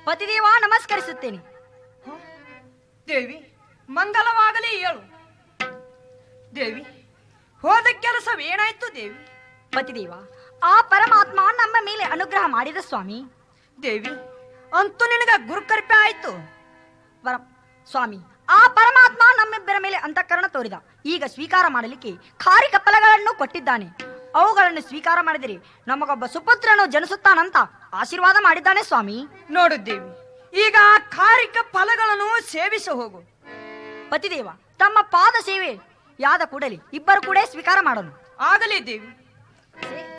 ಪತಿದೇವ ನಮಸ್ಕರಿಸುತ್ತೇನೆ. ದೇವಿ ಮಂಗಲವಾಗಲಿ ಹೇಳು. ದೇವಿ ಹೋದ ಕೆಲಸವೇನಾಯ್ತು ದೇವಿ? ಪತಿದೇವ, ಆ ಪರಮಾತ್ಮ ನಮ್ಮ ಮೇಲೆ ಅನುಗ್ರಹ ಮಾಡಿದ ಸ್ವಾಮಿ. ದೇವಿ ಅಂತೂ ನಿನಗ ಗುರುಕೃಪೆ ಆಯ್ತು. ಸ್ವಾಮಿ, ಆ ಪರಮಾತ್ಮ ನಮ್ಮಿಬ್ಬರ ಮೇಲೆ ಅಂತಃಕರಣ ತೋರಿದ. ಈಗ ಸ್ವೀಕಾರ ಮಾಡಲಿಕ್ಕೆ ಖಾರಿ ಕಪ್ಪಲಗಳನ್ನು ಕೊಟ್ಟಿದ್ದಾನೆ. ಅವುಗಳನ್ನು ಸ್ವೀಕಾರ ಮಾಡಿದರೆ ನಮಗೊಬ್ಬ ಸುಪುತ್ರನು ಜನಿಸುತ್ತಾನಂತ ಆಶೀರ್ವಾದ ಮಾಡಿದ್ದಾನೆ ಸ್ವಾಮಿ. ನೋಡು ದೇವಿ, ಈಗ ಆ ಖಾರಿಕ ಫಲಗಳನ್ನು ಸೇವಿಸಿ ಹೋಗು. ಪತಿದೇವ, ತಮ್ಮ ಪಾದ ಸೇವೆ ಯಾದ ಕೂಡಲೇ ಇಬ್ಬರು ಕೂಡ ಸ್ವೀಕಾರ ಮಾಡೋಣ. ಆಗಲಿ ದೇವಿ.